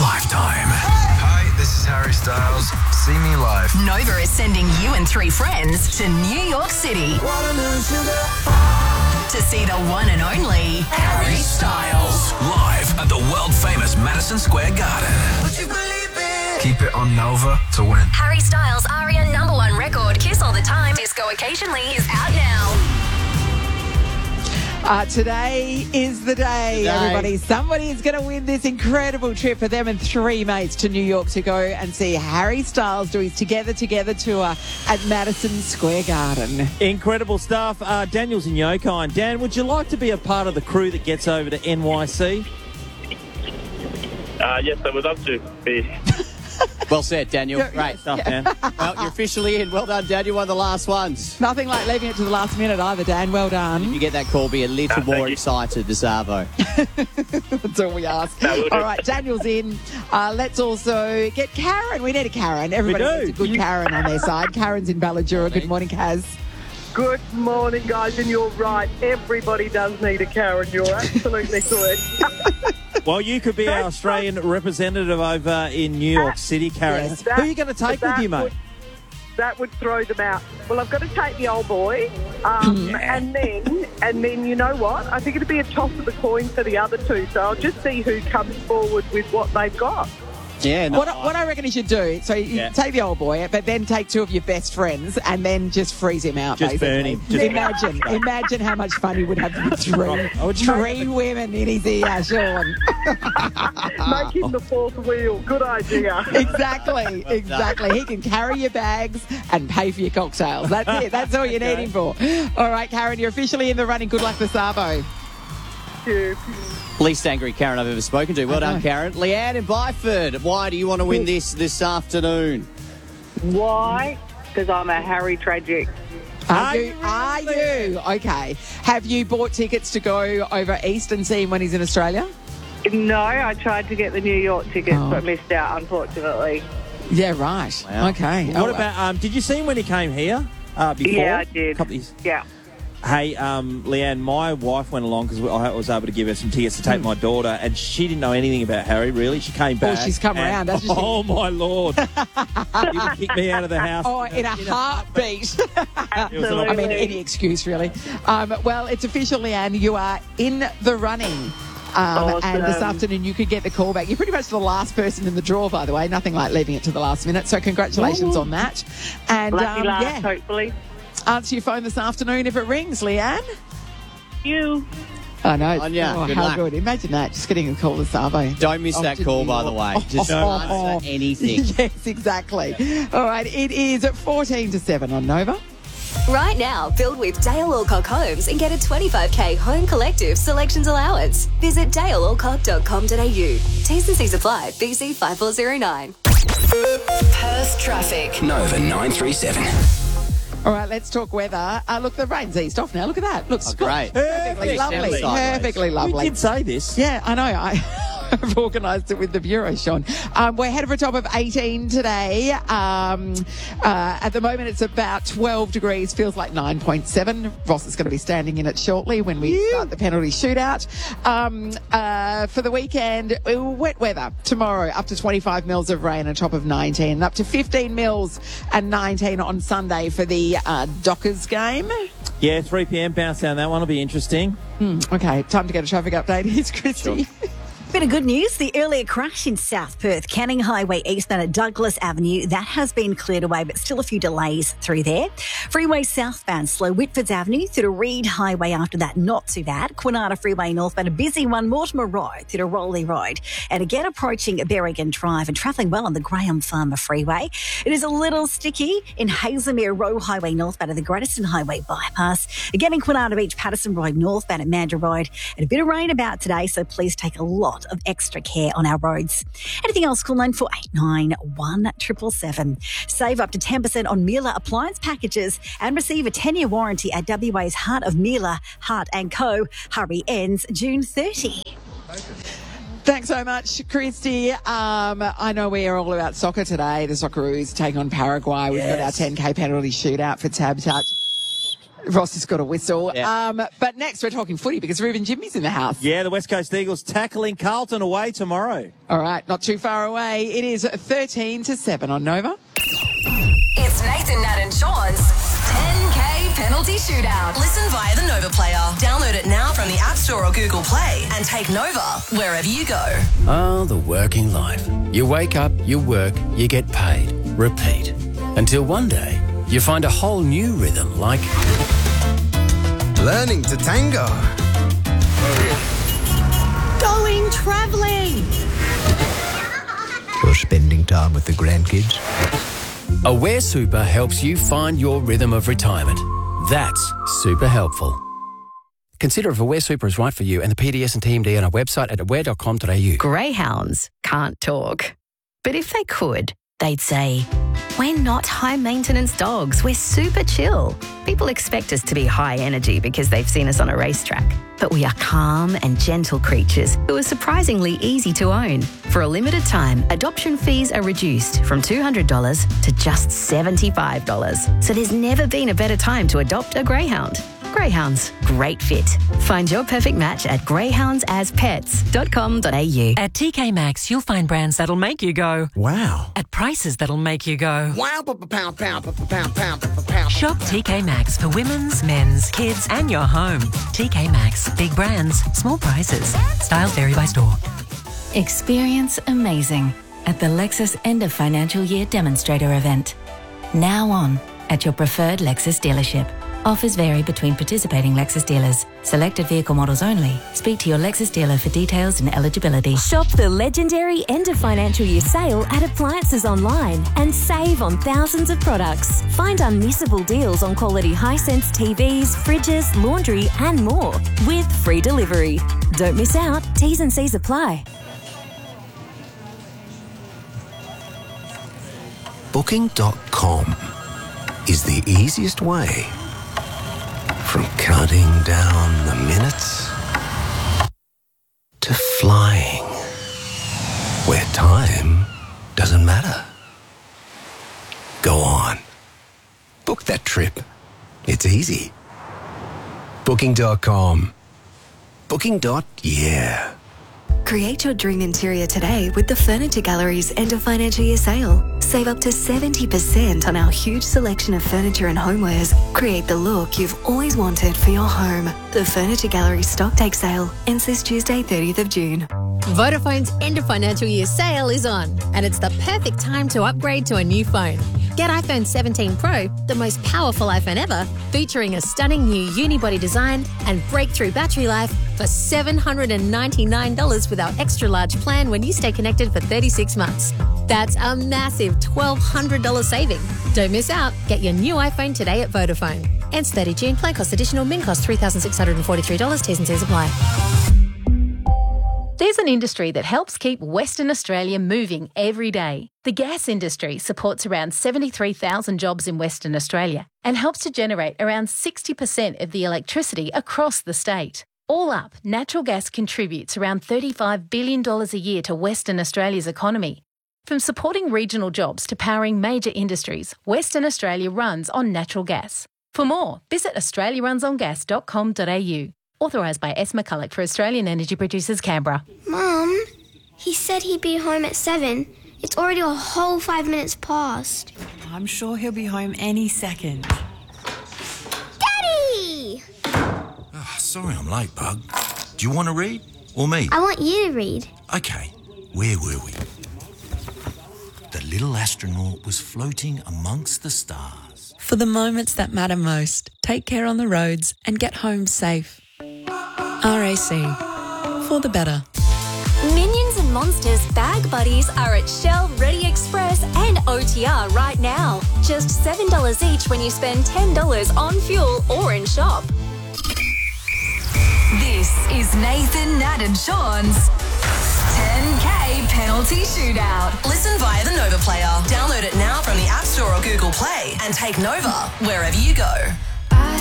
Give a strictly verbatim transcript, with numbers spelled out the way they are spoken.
Lifetime. Hi, this is Harry Styles. See me live. Nova is sending you and three friends to New York City to see the one and only Harry Styles Live at the world-famous Madison Square Garden. Keep it on Nova to win. Harry Styles' Aria number one record, Kiss All the Time, Disco Occasionally, is out now. Uh, today is the day, Today. everybody. Somebody is going to win this incredible trip for them and three mates to New York to go and see Harry Styles do his Together Together tour at Madison Square Garden. Incredible stuff. Uh, Daniel's in Yokine. Dan, would you like to be a part of the crew that gets over to N Y C? Uh, yes, I would love to be. Well said, Daniel. Yeah, Great. Stuff, Dan. Well, you're officially in. Well done, Dan. You're one of the last ones. Nothing like leaving it to the last minute either, Dan. Well If done. you get that call, be a little Ah, thank more you. excited, DeSavo. That's all we ask. No, we'll do. All right, Daniel's in. Uh, let's also get Karen. We need a Karen. Everybody We do. needs a good Karen on their side. Karen's in Balladura. Good morning, Kaz. Good morning, guys, and you're right. Everybody does need a Karen. You're absolutely correct. Well, you could be our Australian representative over in New York City, Karen. Yes. Who are you going to take with That you, mate? would- That would throw them out. Well, I've got to take the old boy, um, and then, and then you know what? I think it'd be a toss of the coin for the other two. So I'll just see who comes forward with what they've got. Yeah. No, What, I- what I reckon you should do, so you Yeah. take the old boy, but then take two of your best friends and then just freeze him out, Just basically. burn him. Just- imagine, imagine how much fun he would have with three, I would try- three women in his ear, Sean. Make him the fourth wheel. Good idea. Exactly, exactly. He can carry your bags and pay for your cocktails. That's it. That's all you need him for. All right, Karen, you're officially in the running. Good luck for Savo. least angry Karen I've ever spoken to. Well I done, know. Karen. Leanne in Byford. Why do you want to win this this afternoon? Why? Because I'm a Harry tragic. Are, Are you? you Are really? you? Okay. Have you bought tickets to go over East and see him when he's in Australia? No, I tried to get the New York tickets, Oh. but missed out, unfortunately. Yeah, right. Wow. Okay. What Oh, about, um, did you see him when he came here uh, before? Yeah, I did. Couple of years- Yeah. Hey, um, Leanne, my wife went along because I was able to give her some tickets to take my daughter, and she didn't know anything about Harry, really. She came Oh, back. she's come and- around, hasn't she? Oh, my Lord. You would kick me out of the house. Oh, in a heartbeat. It was an Absolutely. I mean, any excuse, really. Um, well, it's official, Leanne. You are in the running. Um, And this Awesome. afternoon, you could get the call back. You're pretty much the last person in the draw, by the way. Nothing like leaving it to the last minute. So congratulations on that. And Lucky um, last, yeah, hopefully. answer your phone this afternoon if it rings, Leanne. You. I know. Anya, oh, good how luck. good. Imagine that. Just getting a call to Savo. Don't miss Oh, that to call, New by the York. way. Just Oh, answer anything. Yes, exactly. All right. It is at fourteen to seven on Nova. Right now, build with Dale Alcock Homes and get a twenty-five K home collective selections allowance. Visit dale alcock dot com dot a u. T's and C's apply. B C five four zero nine. Perth traffic. Nova nine three seven. All right, let's talk weather. Uh, look, the rain's eased off now. Look at that. Looks Oh, great. perfectly Perfect. lovely. Sideways. Perfectly We lovely. did say this. Yeah, I know. I, I've organised it with the Bureau, Sean. Um, we're headed for a top of eighteen today. Um, uh, at the moment, it's about twelve degrees. Feels like nine point seven. Ross is going to be standing in it shortly when we start the penalty shootout. Um, uh, for the weekend, uh, wet weather. Tomorrow, up to twenty-five mils of rain, a top of nineteen. And up to fifteen mils and nineteen on Sunday for the uh, Dockers game. Yeah, three p.m. bounce down. That one will be interesting. Okay, time to get a traffic update. Here's Christy. Bit of good news. The earlier crash in South Perth, Canning Highway eastbound at Douglas Avenue, that has been cleared away, but still a few delays through there. Freeway southbound, slow Whitfords Avenue through to Reed Highway after that, not too bad. Quinata Freeway northbound, a busy one, Mortimer Road through to Rowley Road. And again, approaching Berrigan Drive and travelling well on the Graham Farmer Freeway. It is a little sticky in Hazelmere Road Highway northbound at the Grattan Highway bypass. Again in Quinata Beach, Patterson Road northbound at Mandurah Road. And a bit of rain about today, so please take a lot of extra care on our roads. Anything else, call nine four eight nine one seven seven seven. Save up to ten percent on Miele appliance packages and receive a ten-year warranty at W A's Heart of Miele, Heart and Co. Hurry ends June thirtieth. Thanks so much, Christy. Um, I know we are all about soccer today. The Socceroos take on Paraguay. We've got our ten K penalty shootout for Tab Touch. Ross has got a whistle. Yeah. Um, but next we're talking footy because Ruben Jimmy's in the house. Yeah, the West Coast Eagles tackling Carlton away tomorrow. All right, not too far away. It is thirteen to seven on Nova. It's Nathan, Nat and Sean's ten K penalty shootout. Listen via the Nova player. Download it now from the App Store or Google Play and take Nova wherever you go. Oh, the working life. You wake up, you work, you get paid. Repeat. Until one day, you find a whole new rhythm like... Learning to tango. Going travelling. Or spending time with the grandkids. Aware Super helps you find your rhythm of retirement. That's super helpful. Consider if Aware Super is right for you and the P D S and T M D on our website at aware dot com dot a u. Greyhounds can't talk. But if they could, they'd say, we're not high-maintenance dogs. We're super chill. People expect us to be high energy because they've seen us on a racetrack. But we are calm and gentle creatures who are surprisingly easy to own. For a limited time, adoption fees are reduced from two hundred dollars to just seventy-five dollars. So there's never been a better time to adopt a greyhound. Greyhounds, great fit. Find your perfect match at greyhounds as pets dot com dot a u. At T K Maxx, you'll find brands that'll make you go, wow. At prices that'll make you go, Wow, pound, pound, pound, pound, pound, pound. Shop T K Maxx for women's, men's, kids and your home. T K Maxx, big brands, small prices. Styles vary by store. Experience amazing at the Lexus End of Financial Year Demonstrator event. Now on at your preferred Lexus dealership. Offers vary between participating Lexus dealers. Selected vehicle models only. Speak to your Lexus dealer for details and eligibility. Shop the legendary End of Financial Year sale at Appliances Online and save on thousands of products. Find unmissable deals on quality Hisense T Vs, fridges, laundry and more with free delivery. Don't miss out. T's and C's apply. Booking dot com is the easiest way from counting down the minutes to flying, where time doesn't matter. Go on. Book that trip. It's easy. Booking dot com. Booking. Yeah. Create your dream interior today with the Furniture Gallery's End of Financial Year sale. Save up to seventy percent on our huge selection of furniture and homewares. Create the look you've always wanted for your home. The Furniture Gallery stock take sale ends this Tuesday, thirtieth of June. Vodafone's End of Financial Year sale is on, and it's the perfect time to upgrade to a new phone. Get iPhone seventeen Pro, the most powerful iPhone ever, featuring a stunning new unibody design and breakthrough battery life for seven hundred ninety-nine dollars with our extra large plan when you stay connected for thirty-six months. That's a massive twelve hundred dollars saving. Don't miss out. Get your new iPhone today at Vodafone. Ends thirtieth of June. Plan cost additional. Min cost three thousand six hundred forty-three dollars. T's and C's apply. There's an industry that helps keep Western Australia moving every day. The gas industry supports around seventy-three thousand jobs in Western Australia and helps to generate around sixty percent of the electricity across the state. All up, natural gas contributes around thirty-five billion dollars a year to Western Australia's economy. From supporting regional jobs to powering major industries, Western Australia runs on natural gas. For more, visit australia runs on gas dot com dot a u. Authorised by S. McCulloch for Australian Energy Producers, Canberra. Mum, he said he'd be home at seven. It's already a whole five minutes past. I'm sure he'll be home any second. Daddy! Oh, sorry I'm late, Bug. Do you want to read? Or me? I want you to read. Okay, where were we? The little astronaut was floating amongst the stars. For the moments that matter most, take care on the roads and get home safe. R A C. For the better. Minions and Monsters Bag Buddies are at Shell, Ready Express and O T R right now. Just seven dollars each when you spend ten dollars on fuel or in shop. This is Nathan, Nat and Sean's ten K penalty shootout. Listen via the Nova player. Download it now from the App Store or Google Play and take Nova wherever you go.